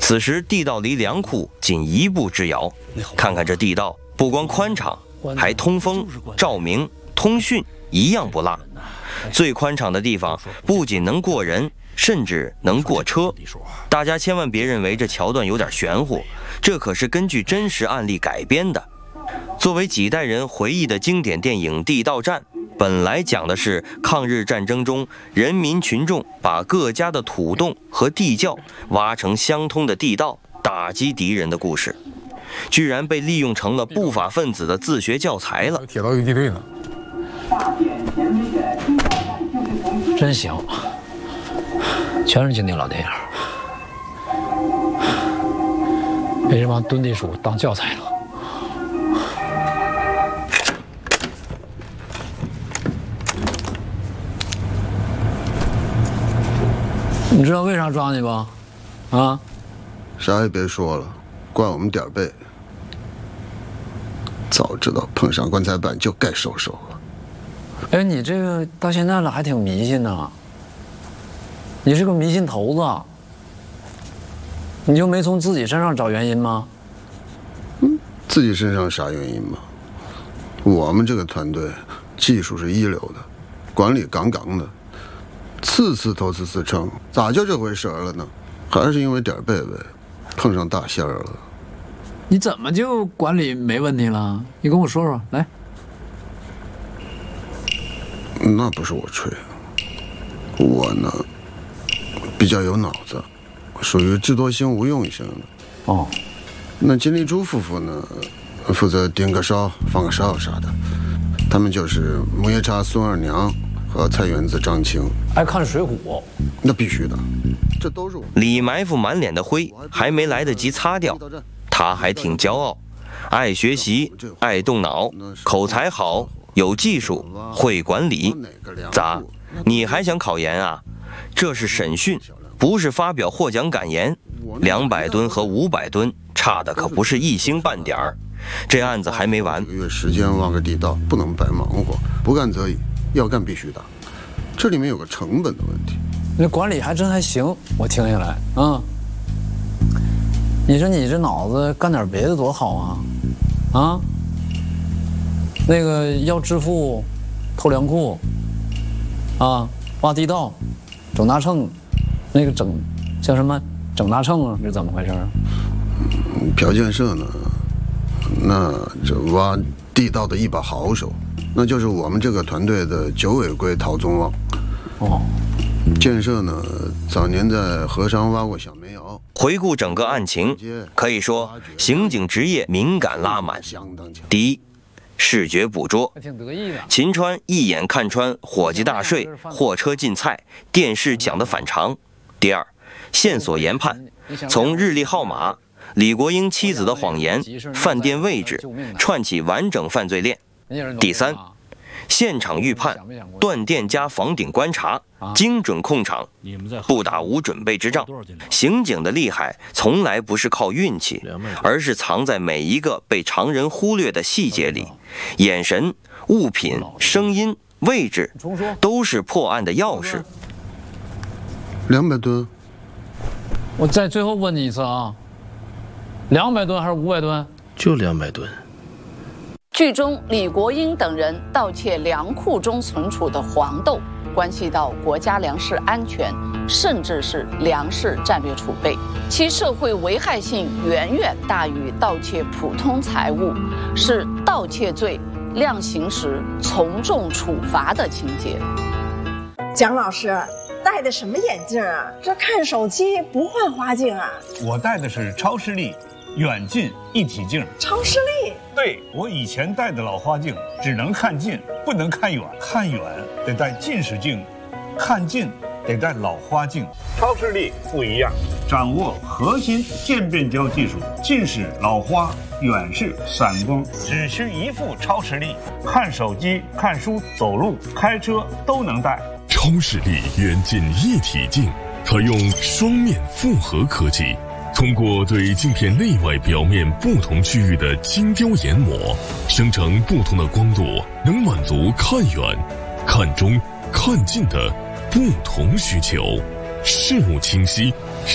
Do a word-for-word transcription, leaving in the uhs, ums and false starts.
此时地道离粮库仅一步之遥，看看这地道，不光宽敞，还通风、照明、通讯一样不落。最宽敞的地方不仅能过人，甚至能过车。大家千万别认为这桥段有点玄乎，这可是根据真实案例改编的。作为几代人回忆的经典电影《地道战》，本来讲的是抗日战争中人民群众把各家的土洞和地窖挖成相通的地道，打击敌人的故事，居然被利用成了不法分子的自学教材了。 铁道游击队呢？ 真行，全是经典老电影，被这帮蹲地鼠当教材了。你知道为啥抓你吧？啊？ 啥也别说了，怪我们点儿背。早知道碰上棺材板就该收手了。 哎，你这个到现在了还挺迷信呢。你是个迷信头子，你就没从自己身上找原因吗？ 嗯，自己身上啥原因吗？我们这个团队技术是一流的，管理杠杠的。次次头次次称，咋就这回事了呢？还是因为点儿背呗，碰上大仙儿了。 你怎么就管理没问题了？你跟我说说，来。 那不是我吹，我呢比较有脑子，属于智多星无用型的。 哦， 那金立珠夫妇呢，负责盯个梢、放个哨啥的，他们就是木叶叉孙二娘和菜园子张青。 爱看水浒， 那必须的，这都是我。 李埋伏满脸的灰，还没来得及擦掉，他还挺骄傲，爱学习，爱动脑，口才好，有技术，会管理。咋？你还想考研啊？这是审讯，不是发表获奖感言。两百吨和五百吨差的可不是一星半点儿。这案子还没完， 一个月时间挖个地道，不能白忙活，不干则已，要干必须打。这里面有个成本的问题。 那管理还真还行，我听下来啊。你说你这脑子干点别的多好啊！啊，那个要致富，偷粮库，啊，挖地道，整大秤，那个整叫什么整大秤啊？是怎么回事啊？ 朴建设呢？那这挖地道的一把好手，那就是我们这个团队的九尾龟陶宗旺。 哦， 建设呢，早年在河上挖过小煤窑。 回顾整个案情，可以说刑警职业敏感拉满。第一，视觉捕捉，秦川一眼看穿伙计大睡、货车进菜、电视讲的反常。第二，线索研判，从日历号码、李国英妻子的谎言、饭店位置串起完整犯罪链。第三，现场预判，断电加房顶观察，精准控场，不打无准备之仗。刑警的厉害从来不是靠运气，而是藏在每一个被常人忽略的细节里。眼神、物品、声音、位置，都是破案的钥匙。 两百吨， 我再最后问你一次啊，两百吨还是五百吨？ 就两百吨。 剧中李国英等人盗窃粮库中存储的黄豆，关系到国家粮食安全，甚至是粮食战略储备，其社会危害性远远大于盗窃普通财物，是盗窃罪量刑时从重处罚的情节。 蒋老师戴的什么眼镜啊？这看手机不换花镜啊？ 我戴的是超视力远近一体镜。 超视力？ 对，我以前戴的老花镜只能看近，不能看远，看远得戴近视镜，看近得戴老花镜。超视力不一样，掌握核心渐变焦技术，近视、老花、远视、散光，只需一副超视力，看手机、看书、走路、开车都能戴。 超视力远近一体镜采用双面复合科技，通过对镜片内外表面不同区域的精雕研磨，生成不同的光度，能满足看远、看中、看近的不同需求，视物清晰、